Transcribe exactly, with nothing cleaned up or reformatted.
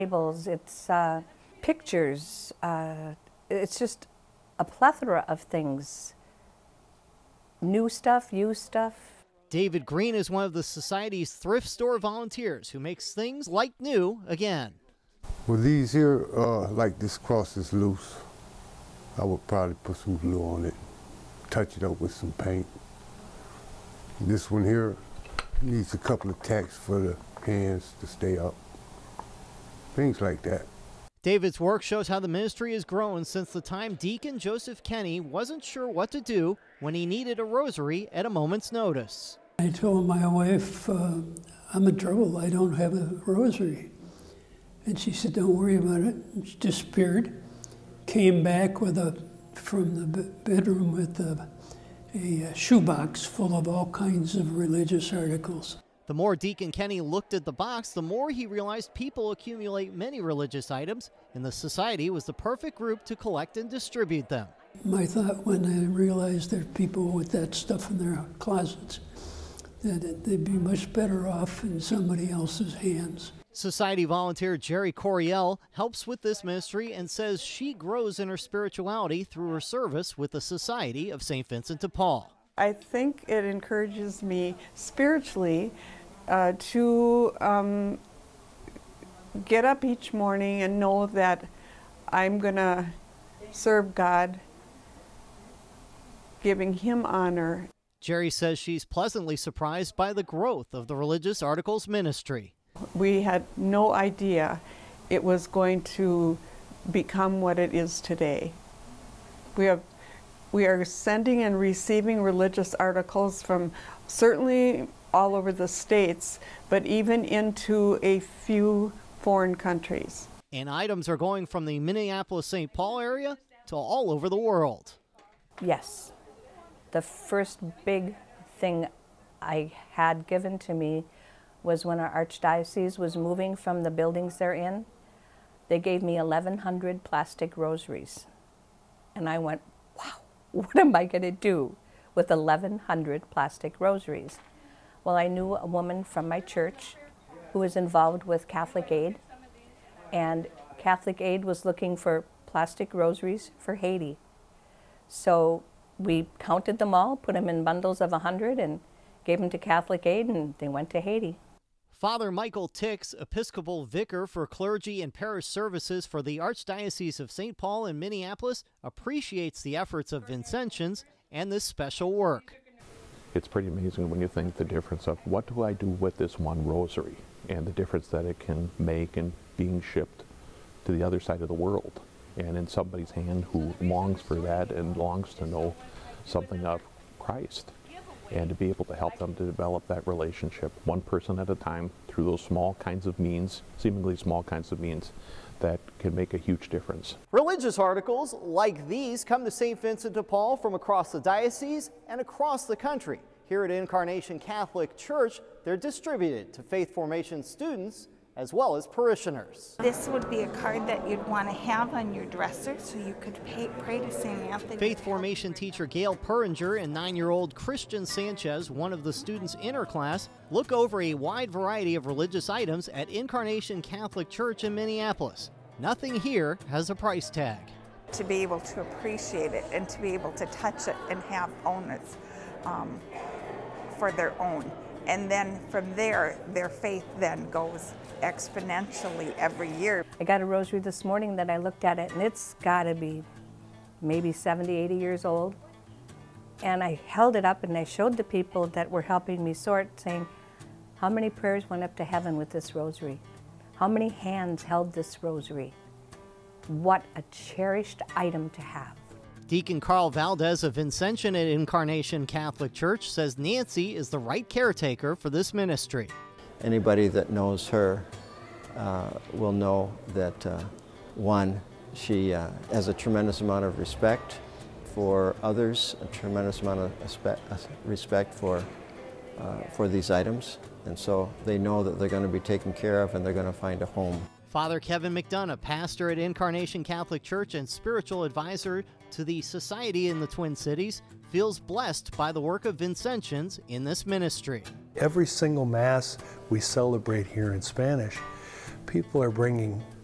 Tables, it's uh, pictures, uh, it's just a plethora of things. New stuff, used stuff. David Green is one of the Society's thrift store volunteers who makes things like new again. Well, these here, uh, like this cross is loose. I would probably put some glue on it, touch it up with some paint. This one here needs a couple of tacks for the hands to stay up. Things like that. David's work shows how the ministry has grown since the time Deacon Joseph Kenny wasn't sure what to do when he needed a rosary at a moment's notice. I told my wife, uh, I'm in trouble, I don't have a rosary. And she said, don't worry about it. And she disappeared, came back with a, from the bedroom with a, a shoebox full of all kinds of religious articles. The more Deacon Kenny looked at the box, the more he realized people accumulate many religious items, and the Society was the perfect group to collect and distribute them. My thought when I realized there are people with that stuff in their closets, that they'd be much better off in somebody else's hands. Society volunteer Jerry Coriel helps with this ministry and says she grows in her spirituality through her service with the Society of Saint Vincent de Paul. I think it encourages me spiritually uh, to um, get up each morning and know that I'm going to serve God, giving Him honor. Jerry says she's pleasantly surprised by the growth of the Religious Articles ministry. We had no idea it was going to become what it is today. We have We are sending and receiving religious articles from certainly all over the states, but even into a few foreign countries. And items are going from the Minneapolis-Saint Paul area to all over the world. Yes. The first big thing I had given to me was when our archdiocese was moving from the buildings they're in. They gave me eleven hundred plastic rosaries. And I went, wow. What am I going to do with eleven hundred plastic rosaries? Well, I knew a woman from my church who was involved with Catholic Aid, and Catholic Aid was looking for plastic rosaries for Haiti. So we counted them all, put them in bundles of one hundred, and gave them to Catholic Aid, and they went to Haiti. Father Michael Tix, Episcopal Vicar for Clergy and Parish Services for the Archdiocese of Saint Paul in Minneapolis, appreciates the efforts of Vincentians and this special work. It's pretty amazing when you think the difference of what do I do with this one rosary and the difference that it can make in being shipped to the other side of the world and in somebody's hand who longs for that and longs to know something of Christ, and to be able to help them to develop that relationship one person at a time through those small kinds of means, seemingly small kinds of means, that can make a huge difference. Religious articles like these come to Saint Vincent de Paul from across the diocese and across the country. Here at Incarnation Catholic Church, they're distributed to faith formation students as well as parishioners. This would be a card that you'd want to have on your dresser so you could pay, pray to Saint Anthony. Faith formation teacher Gail Puringer and nine-year-old Christian Sanchez, one of the students in her class, look over a wide variety of religious items at Incarnation Catholic Church in Minneapolis. Nothing here has a price tag. To be able to appreciate it and to be able to touch it and have owners um, for their own. And then from there, their faith then goes exponentially every year. I got a rosary this morning that I looked at it, and it's got to be maybe seventy, eighty years old. And I held it up and I showed the people that were helping me sort, saying, how many prayers went up to heaven with this rosary? How many hands held this rosary? What a cherished item to have. Deacon Carl Valdez of Vincentian at Incarnation Catholic Church says Nancy is the right caretaker for this ministry. Anybody that knows her uh, will know that, uh, one, she uh, has a tremendous amount of respect for others, a tremendous amount of respect for, uh, for these items, and so they know that they're going to be taken care of and they're going to find a home. Father Kevin McDonough, pastor at Incarnation Catholic Church and spiritual advisor to the Society in the Twin Cities, feels blessed by the work of Vincentians in this ministry. Every single Mass we celebrate here in Spanish, people are bringing